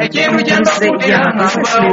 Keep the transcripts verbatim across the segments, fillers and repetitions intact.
ekintu kye mbakubira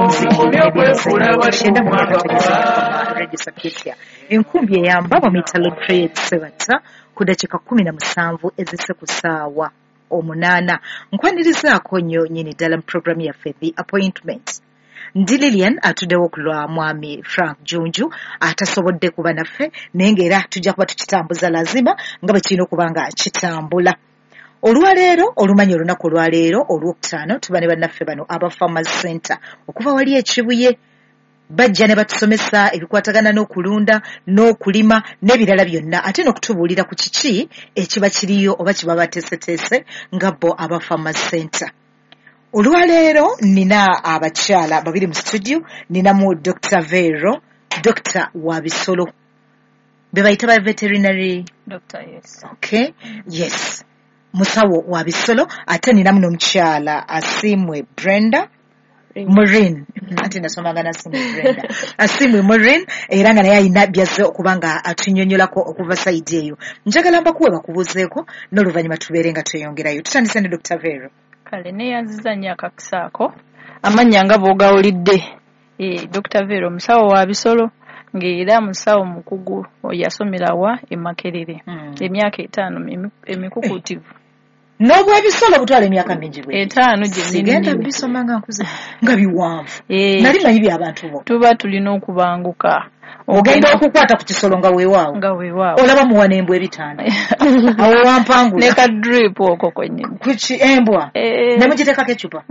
enkumbi eyamba mu mitalo trade sebata ku dakika kumi na musanvu ezise ku ssaawa omunaana nkwanirizaako nnyo nyini ddala mu programu yaffe The Appointment. Ndi Lilian atuddewo ku lwa mwami Frank Junju atasobodde kuba naffe naye ng'era tujja kuba tukitambuza lazima nga bwe kirina okuba nga kitambula. Olwaleero olumanyi olunaku olwaleero olwokutaano tuba ne bannaffe bano aba Farmers Center okuva wali ekibuye bajja ne batusomesa ebikwatagana n'okulunda n'okulima n'ebirala byonna ate n'okutubuulira ku kiki ekiba kiriyo oba kiba bateeseteese nga bo aba Farmers Center. Olwaleero nina abakyala babiri mu studio, ninamu Doctor Vero, Doctor Wabisolo. Be bayita ba veterinary Doctor, yes. Okay, yes. Musawo Wabisolo, ate ninamu n'omukyala Asimwe Brenda Maureen. Ati nasomanga Asimwe Brenda. Asimwe Maureen era nga naye ayina byazze okuba nga atunyonyolako okuva side eyo. Njagala mbakuwe bakubuzeeko n'oluvannyuma tubeere nga tweyongerayo. Tutandise ne Doctor Vero. Kale neyanziza nnyo akakisaako amannya nga bw'ogawulidde. Eh, Doctor Vero musawo wa bisolo ng'era musawo mukugu yasomera wa e Makerere mm. emyaka etaano emikukuutivu. N'obwebisolo butwala emyaka mingi bwe etaano gye sigenda bisoma nga nkuze nga biwanvu nali manyi by'abantu bo tuba tulina okubanguka ogenda okukwata ku kisolo nga weewaawo nga weewaawo olaba muwana embwa ebitanda awo wampangula ne ka drip okwo kwennyini kuki embwa e... ne mugiteekako ecupa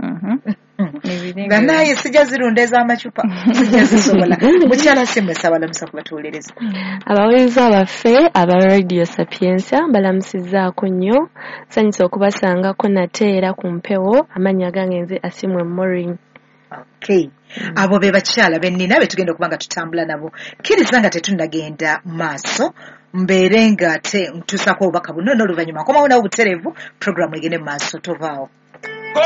nga naye sijja zirunda ez'amacupa sijja zisobola. Mukyala Simwe Sabalamusa kubatuwolereza. Abawuliriza baffe aba Radio Sapiensia balamusizzaako nnyo nsanyusa okubasangako nate era ku mpewo amannya gange nze Asimwe Maureen. Okay. Mm. Abo be bakyala bennina be tugenda okuba nga tutambula nabo. Kkiriza nga tetunnagenda maaso mbeere nga te ntuusako obubaka buno n'oluvannyuma nkomawo nawo butereevu programu egende mu maaso tovaawo.